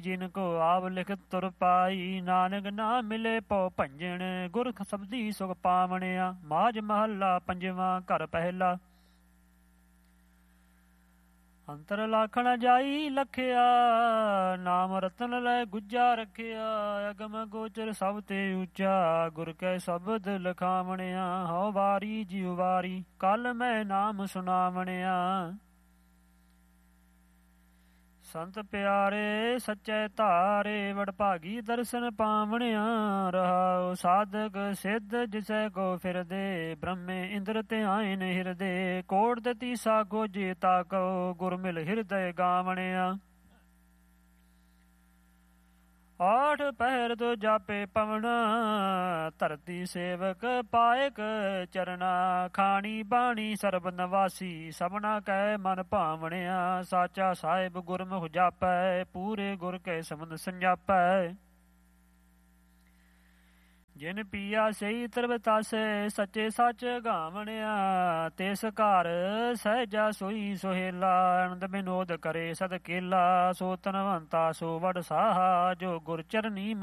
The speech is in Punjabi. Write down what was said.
ਜਿਨ ਕੋ ਆਵ ਲਿਖਤ ਤੁਰ ਪਾਈ। ਨਾਨਕ ਨਾ ਮਿਲੇ ਪਉ ਭੰਜਨ ਗੁਰ ਸਬਦੀ ਸੁਖ ਪਾਵਣਿਆ। ਮਾਝ ਮਹੱਲਾ ਪੰਜਵਾਂ ਘਰ ਪਹਿਲਾ। ਅੰਤਰ ਲਾਖਣ ਜਾਈ ਲਖਿਆ ਨਾਮ ਰਤਨ ਲੈ ਗੁੱਜਾ ਰੱਖਿਆ। ਅਗਮ ਗੋਚਰ ਸਭ ਤੇ ਉੱਚਾ ਗੁਰ ਕੈ ਸ਼ਬਦ ਲਖਾਵਣਿਆ। ਹਉ ਵਾਰੀ ਜਿਉ ਵਾਰੀ ਕਲ ਮੈਂ ਨਾਮ ਸੁਣਾਵਣਿਆ। ਸੰਤ ਪਿਆਰੇ ਸੱਚੇ ਧਾਰੇ ਵਡਭਾਗੀ ਦਰਸ਼ਨ ਪਾਵਣਿਆ। ਰਹਾਉ ਸਾਧਕ ਸਿੱਧ ਜਿਸੈ ਕੋ ਫਿਰਦੇ ਬ੍ਰਹਮੇ ਇੰਦਰ ਧਿਆਇਨ ਹਿਰਦੇ। ਕੋਟ ਤੇ ਤੀਸਾ ਗੋਜੇ ਤਾਕੋ ਗੁਰ ਮਿਲ ਹਿਰਦੈ ਗਾਵਣਿਆ। ਆਠ ਪਹਿਰ ਤੋਂ ਜਾਪੇ ਪਵਣਾ ਧਰਤੀ ਸੇਵਕ ਪਾਇਕ ਚਰਣਾ। ਖਾਣੀ ਬਾਣੀ ਸਰਬ ਨਵਾਸੀ ਸਭਨਾ ਕੈ ਮਨ ਭਾਵਣਿਆ। ਸਾਚਾ ਸਾਹਿਬ ਗੁਰਮੁਖ ਜਾਪੈ ਪੂਰੇ ਗੁਰ ਕੈ ਸੰਬੰਧ ਸੰਜਾਪੈ। ਜਿਨ ਪੀਆ ਸਈ ਤਰਬਤਾਸੇ ਸੱਚੇ ਸੱਚ ਗਾਵਣਿਆ। ਤਿਸ ਘਰ ਸਹਿਜਾ ਸੋਈ ਸੁਹੇਲਾ ਆਨੰਦ ਵਿਨੋਦ ਕਰੇ ਸਦ ਕੇਲਾ। ਸੋ ਧਨਵੰਤਾ ਸੋ ਵਡ ਸਾਹਾ ਜੋ ਗੁਰ ਚਰਨੀ